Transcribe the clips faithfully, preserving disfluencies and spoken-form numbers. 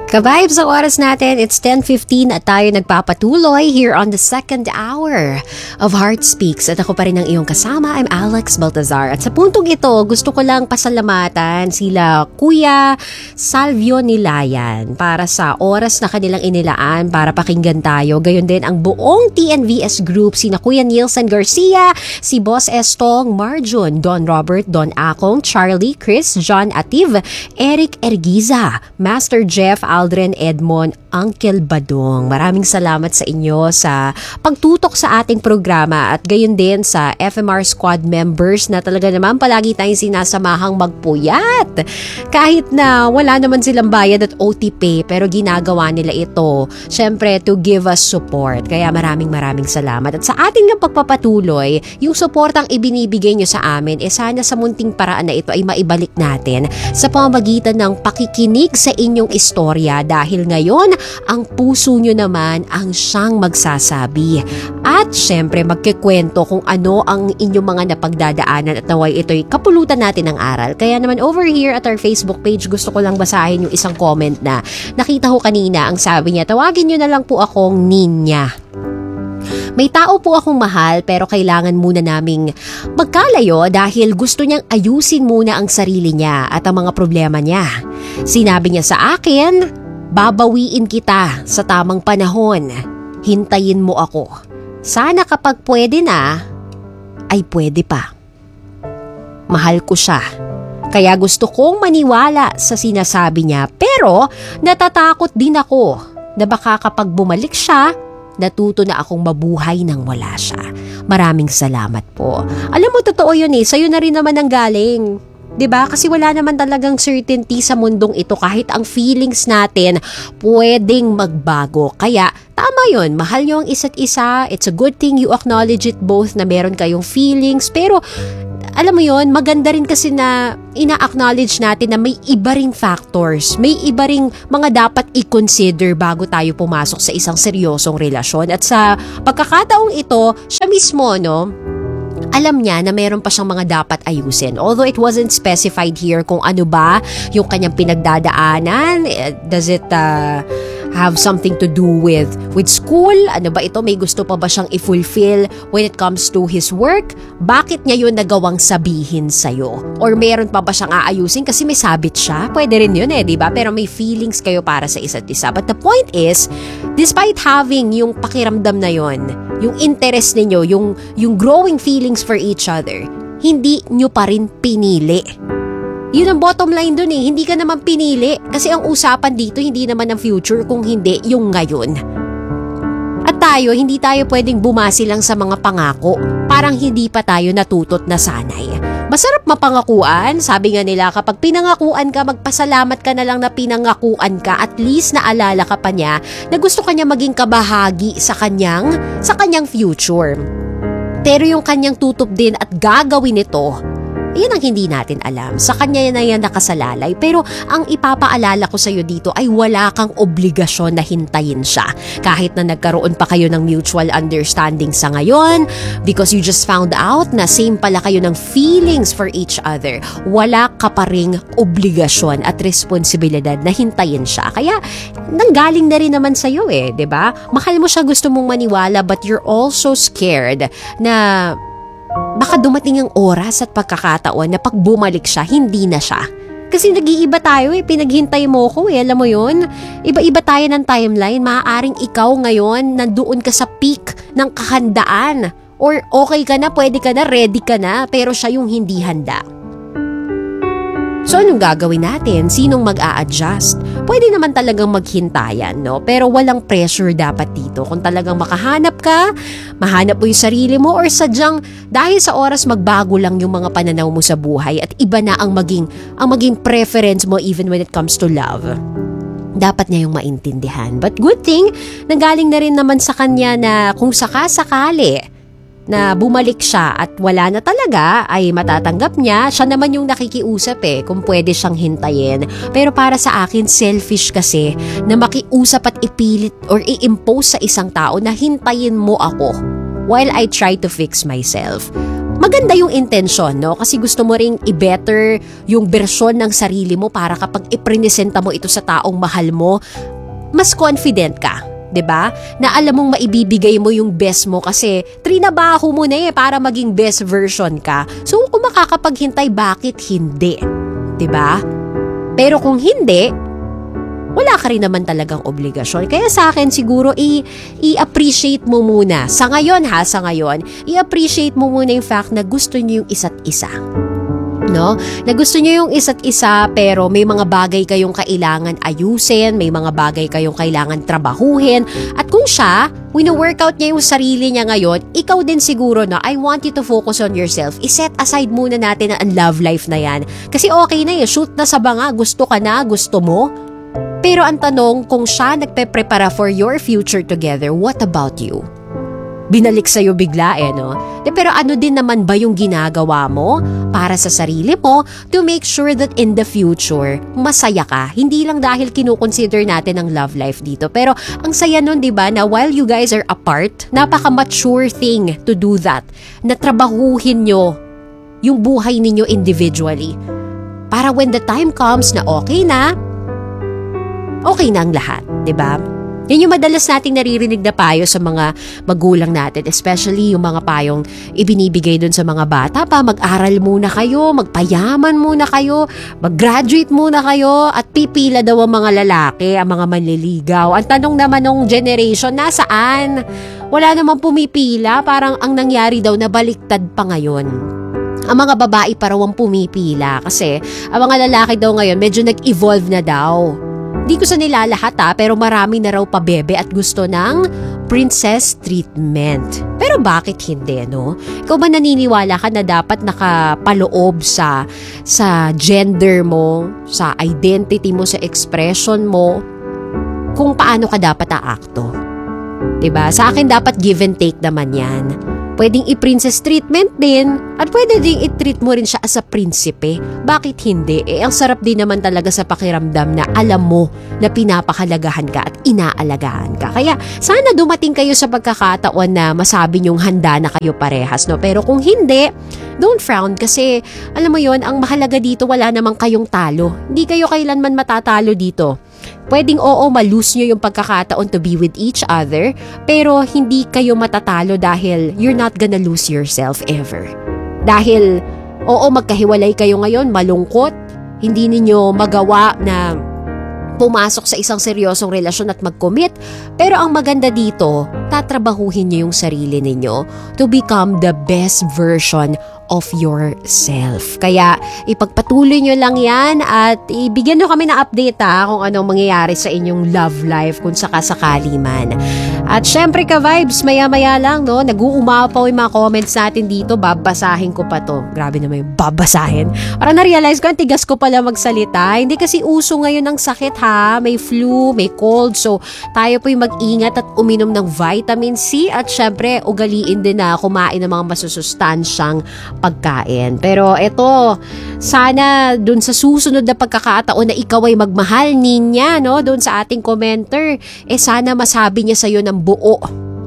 Ka-vibes ang oras natin, it's ten fifteen at tayo nagpapatuloy here on the second hour of Heart Speaks. At ako pa rin ang iyong kasama, I'm Alex Baltazar. At sa puntong ito, gusto ko lang pasalamatan sila Kuya Salvio Nilayan para sa oras na kanilang inilaan para pakinggan tayo. Gayon din ang buong T N V S Group, sina Kuya Nielsen Garcia, si Boss Estong, Marjun, Don Robert, Don Akong, Charlie, Chris, John Ativ, Eric Ergiza, Master Jeff, Aldrin Edmond, Uncle Badong. Maraming salamat sa inyo sa pagtutok sa ating programa at gayon din sa F M R Squad members na talaga naman palagi tayong sinasamahang magpuyat. Kahit na wala naman silang bayad at O T pay, pero ginagawa nila ito syempre to give us support. Kaya maraming maraming salamat. At sa ating ng pagpapatuloy, yung suportang ibinibigay nyo sa amin, eh sana sa munting paraan na ito ay maibalik natin sa pamamagitan ng pakikinig sa inyong istorya. Dahil ngayon, ang puso nyo naman ang siyang magsasabi. At syempre, magkikwento kung ano ang inyong mga napagdadaanan at naway ito'y kapulutan natin ng aral. Kaya naman over here at our Facebook page, gusto ko lang basahin yung isang comment na nakita ko kanina. Ang sabi niya, tawagin nyo na lang po akong Ninya. May tao po akong mahal pero kailangan muna naming magkalayo dahil gusto niyang ayusin muna ang sarili niya at ang mga problema niya. Sinabi niya sa akin, babawiin kita sa tamang panahon. Hintayin mo ako. Sana kapag pwede na, ay pwede pa. Mahal ko siya. Kaya gusto kong maniwala sa sinasabi niya pero natatakot din ako na baka kapag bumalik siya, natuto na akong mabuhay nang wala siya. Maraming salamat po. Alam mo, totoo yun eh. Sa'yo na rin naman ang galing. 'Di ba? Kasi wala naman talagang certainty sa mundong ito kahit ang feelings natin pwedeng magbago. Kaya tama yun. Mahal nyo ang isa't isa. It's a good thing you acknowledge it both na meron kayong feelings. Pero alam mo yun, maganda rin kasi na ina-acknowledge natin na may iba ring factors, may iba ring mga dapat i-consider bago tayo pumasok sa isang seryosong relasyon. At sa pagkakataong ito, siya mismo, no, alam niya na mayroon pa siyang mga dapat ayusin. Although it wasn't specified here kung ano ba yung kanyang pinagdadaanan. Does it uh, have something to do with with school? Ano ba ito? May gusto pa ba siyang i-fulfill when it comes to his work? Bakit niya yun nagawang sabihin sa'yo? Or meron pa ba siyang aayusin kasi may sabit siya? Pwede rin yun eh, di ba? Pero may feelings kayo para sa isa't isa. But the point is, despite having yung pakiramdam na yun, yung interest ninyo, yung, yung growing feelings for each other, hindi nyo pa rin pinili. Yun ang bottom line dun eh, hindi ka naman pinili. Kasi ang usapan dito, hindi naman ang future, kung hindi yung ngayon. At tayo, hindi tayo pwedeng bumasi lang sa mga pangako. Parang hindi pa tayo natutot na sanay. Masarap mapangakuan, sabi nga nila, kapag pinangakuan ka, magpasalamat ka na lang na pinangakuan ka, at least naalala ka pa niya na gusto kanya maging kabahagi sa kanyang, sa kanyang future. Pero yung kanyang tutup din at gagawin ito, yan ang hindi natin alam. Sa kanya na yan nakasalalay. Pero ang ipapaalala ko sa iyo dito ay wala kang obligasyon na hintayin siya. Kahit na nagkaroon pa kayo ng mutual understanding sa ngayon, because you just found out na same pala kayo ng feelings for each other, wala ka pa ring obligasyon at responsibilidad na hintayin siya. Kaya nanggaling na rin naman sa iyo eh, 'di ba? Mahal mo siya, gusto mong maniwala, but you're also scared na baka dumating ang oras at pagkakataon na pag bumalik siya, hindi na siya. Kasi nag-iiba tayo eh, pinaghintay mo ko eh, alam mo yun? Iba-iba tayo ng timeline, maaaring ikaw ngayon nandoon ka sa peak ng kahandaan. Or okay ka na, pwede ka na, ready ka na, pero siya yung hindi handa. So anong gagawin natin? Sinong mag-a-adjust? Pwede naman talagang maghintayan, no? Pero walang pressure dapat dito. Kung talagang makahanap ka, mahanap mo yung sarili mo, or sadyang dahil sa oras magbago lang yung mga pananaw mo sa buhay at iba na ang maging, ang maging preference mo even when it comes to love. Dapat niya yung maintindihan. But good thing, nanggaling na rin naman sa kanya na kung sakasakali na bumalik siya at wala na talaga, ay matatanggap niya. Siya naman yung nakikiusap eh, kung pwede siyang hintayin. Pero para sa akin, selfish kasi na makiusap at ipilit or i-impose sa isang tao na hintayin mo ako while I try to fix myself. maganda yung intention, no? Kasi gusto mo ring i-better yung bersyon ng sarili mo para kapag ipresenta mo ito sa taong mahal mo, mas confident ka. 'Di ba? Na alam mong maibibigay mo yung best mo kasi trinabaho mo na eh para maging best version ka. So kung makakapaghintay, bakit hindi? 'Di ba? Pero kung hindi, wala ka rin naman talagang obligasyon. Kaya sa akin siguro i- i-appreciate mo muna. Sa ngayon ha, sa ngayon, i-appreciate mo muna yung fact na gusto niyo yung isa't isa. No? Na gusto niyo yung isa't isa pero may mga bagay kayong kailangan ayusin, may mga bagay kayong kailangan trabahuhin. At kung siya, wino-workout niya yung sarili niya ngayon, ikaw din siguro na I want you to focus on yourself. I-set aside muna natin ang love life na yan. Kasi okay na yun, shoot na sa banga, gusto ka na, gusto mo. Pero ang tanong, kung siya nagpe-prepara for your future together, what about you? Binalik sa'yo bigla eh, no? De, pero ano din naman ba yung ginagawa mo para sa sarili mo to make sure that in the future, masaya ka? Hindi lang dahil kinukonsider natin ang love life dito. Pero ang saya nun, di ba, na while you guys are apart, napaka-mature thing to do that. Na trabahuhin nyo yung buhay ninyo individually. Para when the time comes na okay na, okay na ang lahat, di ba? Yan yung madalas nating naririnig na payo sa mga magulang natin, especially yung mga payong ibinibigay dun sa mga bata pa, mag-aral muna kayo, magpayaman muna kayo, mag-graduate muna kayo, at pipila daw ang mga lalaki, ang mga manliligaw. Ang tanong naman ng generation, nasaan? Wala namang pumipila, parang ang nangyari daw na baliktad pa ngayon. Ang mga babae pa raw ang pumipila kasi ang mga lalaki daw ngayon medyo nag-evolve na daw. Di ko sa nilalahat ha, pero marami na raw pabebe at gusto ng princess treatment. Pero bakit hindi, no? Ikaw ba naniniwala ka na dapat nakapaloob sa, sa gender mo, sa identity mo, sa expression mo, kung paano ka dapat aakto? Diba? Sa akin dapat give and take naman yan. Pwedeng i-princess treatment din at pwede din i-treat mo rin siya as a prinsipe. Bakit hindi? Eh, ang sarap din naman talaga sa pakiramdam na alam mo na pinapakalagahan ka at inaalagaan ka. Kaya sana dumating kayo sa pagkakataon na masabi niyong handa na kayo parehas, no? Pero kung hindi, don't frown kasi alam mo yon, ang mahalaga dito wala namang kayong talo. Hindi kayo kailanman matatalo dito. Pwedeng oo, malose nyo yung pagkakataon to be with each other, pero hindi kayo matatalo dahil you're not gonna lose yourself ever. Dahil, oo, magkahiwalay kayo ngayon, malungkot, hindi ninyo magawa na pumasok sa isang seryosong relasyon at mag-commit, pero ang maganda dito, tatrabahuhin nyo yung sarili ninyo to become the best version of yourself. Kaya ipagpatuloy nyo lang yan at ibigyan nyo kami na update ha kung anong mangyayari sa inyong love life kung sakasakali man. At syempre ka-vibes, maya-maya lang, no? Nag-uumapaw yung mga comments natin dito, babasahin ko pa to. Grabe naman yung babasahin. Para na-realize ko, ang tigas ko pala magsalita. Hindi kasi uso ngayon ng sakit ha. May flu, may cold. So tayo po yung mag-ingat at uminom ng vitamin C at syempre ugaliin din na kumain ng mga masusustansyang pagkain. Pero eto, sana dun sa susunod na pagkakataon na ikaw ay magmahal niya, no? Dun sa ating commenter, eh sana masabi niya sa'yo ng buo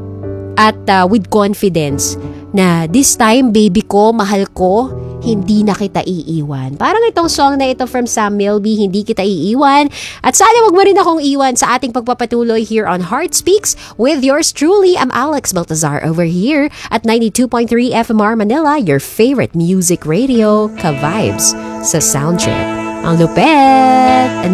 at uh, with confidence na this time, baby ko, mahal ko, hindi na kita iiwan. Parang itong song na ito from Sam Milby, Hindi Kita Iiwan. At sana wag mo rin akong iwan sa ating pagpapatuloy here on Heart Speaks with yours truly. I'm Alex Baltazar over here at ninety-two point three F M R Manila, your favorite music radio, ka-vibes sa Sound Trip. Ang lupet!